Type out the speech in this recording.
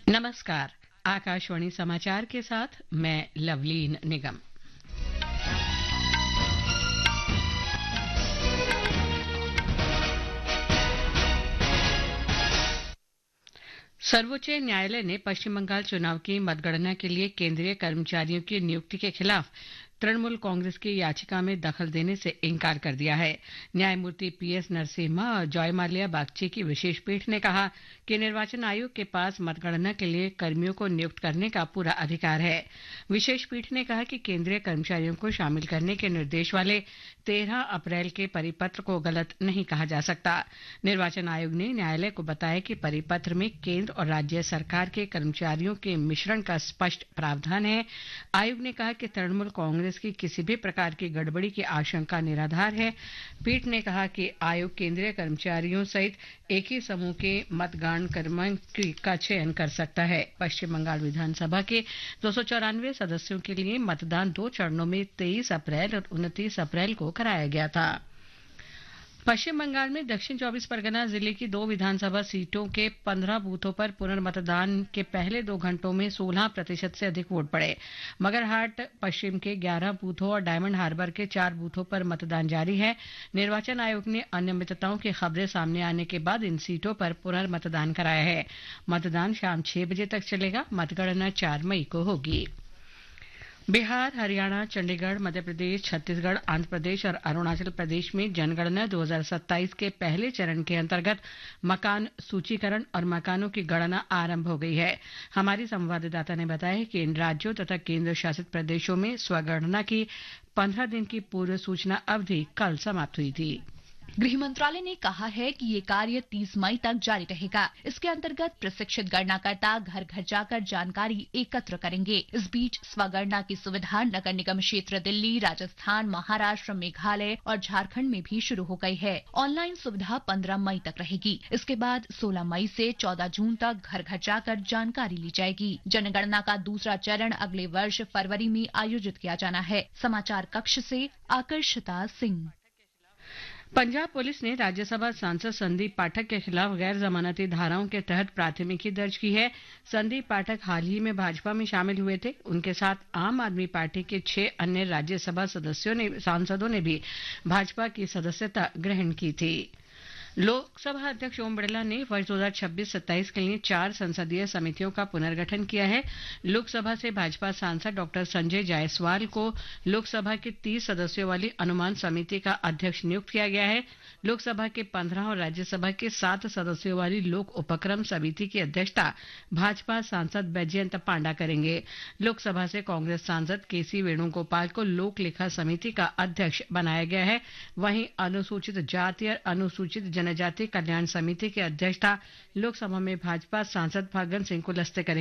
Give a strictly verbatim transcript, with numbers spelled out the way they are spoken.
नमस्कार। आकाशवाणी समाचार के साथ मैं लवलीन निगम। सर्वोच्च न्यायालय ने पश्चिम बंगाल चुनाव की मतगणना के लिए केंद्रीय कर्मचारियों की नियुक्ति के खिलाफ तृणमूल कांग्रेस की याचिका में दखल देने से इनकार कर दिया है। न्यायमूर्ति पीएस नरसिम्हा और जॉयमाल्या बागची की विशेष पीठ ने कहा कि निर्वाचन आयोग के पास मतगणना के लिए कर्मियों को नियुक्त करने का पूरा अधिकार है। विशेष पीठ ने कहा कि केंद्रीय कर्मचारियों को शामिल करने के निर्देश वाले तेरह अप्रैल के परिपत्र को गलत नहीं कहा जा सकता। निर्वाचन आयोग ने न्यायालय को बताया कि परिपत्र में केंद्र और राज्य सरकार के कर्मचारियों के मिश्रण का स्पष्ट प्रावधान है। आयोग ने कहा कि तृणमूल कांग्रेस की किसी भी प्रकार की गड़बड़ी की आशंका निराधार है। पीठ ने कहा कि आयोग केंद्रीय कर्मचारियों सहित एक ही समूह के मतदान कर्मियों का चयन कर सकता है। पश्चिम बंगाल विधानसभा के दो सौ चौरानवे सदस्यों के लिए मतदान दो चरणों में तेईस अप्रैल और उनतीस अप्रैल को कराया गया था। पश्चिम बंगाल में दक्षिण चौबीस परगना जिले की दो विधानसभा सीटों के पंद्रह बूथों पर पुनर्मतदान के पहले दो घंटों में सोलह प्रतिशत से अधिक वोट पड़े। मगरहाट पश्चिम के ग्यारह बूथों और डायमंड हार्बर के चार बूथों पर मतदान जारी है। निर्वाचन आयोग ने अनियमितताओं की खबरें सामने आने के बाद इन सीटों पर पुनर्मतदान कराया है। मतदान शाम छह बजे तक चलेगा। मतगणना चार मई को होगी। बिहार, हरियाणा, चंडीगढ़, मध्य प्रदेश, छत्तीसगढ़, आंध्र प्रदेश और अरुणाचल प्रदेश में जनगणना दो हज़ार सत्ताईस के पहले चरण के अंतर्गत मकान सूचीकरण और मकानों की गणना आरंभ हो गई है। हमारी संवाददाता ने बताया है कि इन राज्यों तथा केंद्र शासित प्रदेशों में स्वगणना की पंद्रह दिन की पूर्व सूचना अवधि कल समाप्त हुई थी। गृह मंत्रालय ने कहा है कि ये कार्य तीस मई तक जारी रहेगा। इसके अंतर्गत प्रशिक्षित गणनाकर्ता घर घर जाकर जानकारी एकत्र करेंगे। इस बीच स्वगणना की सुविधा नगर निगम क्षेत्र दिल्ली, राजस्थान, महाराष्ट्र, मेघालय और झारखंड में भी शुरू हो गई है। ऑनलाइन सुविधा पंद्रह मई तक रहेगी। इसके बाद सोलह मई से चौदह जून तक घर घर जाकर जानकारी ली जाएगी। जनगणना का दूसरा चरण अगले वर्ष फरवरी में आयोजित किया जाना है। समाचार कक्ष से आकर्षिता सिंह। पंजाब पुलिस ने राज्यसभा सांसद संदीप पाठक के खिलाफ गैर जमानती धाराओं के तहत प्राथमिकी दर्ज की है। संदीप पाठक हाल ही में भाजपा में शामिल हुए थे। उनके साथ आम आदमी पार्टी के छह अन्य राज्यसभा सदस्यों ने सांसदों ने भी भाजपा की सदस्यता ग्रहण की थी। लोकसभा अध्यक्ष ओम बिरला ने वर्ष दो हज़ार छब्बीस सत्ताईस के लिए चार संसदीय समितियों का पुनर्गठन किया है। लोकसभा से भाजपा सांसद डॉक्टर संजय जायसवाल को लोकसभा की तीस सदस्यों वाली अनुमान समिति का अध्यक्ष नियुक्त किया गया है। लोकसभा के पंद्रह और राज्यसभा के सात सदस्यों वाली लोक उपक्रम समिति की अध्यक्षता भाजपा सांसद बैजयंत पांडा करेंगे। लोकसभा से कांग्रेस सांसद केसी वेणुगोपाल को लोक लेखा समिति का अध्यक्ष बनाया गया है। वहीं अनुसूचित जाति और अनुसूचित जनजाति कल्याण समिति की अध्यक्षता लोकसभा में भाजपा सांसद फग्गन सिंह कुलस्ते करेंगे।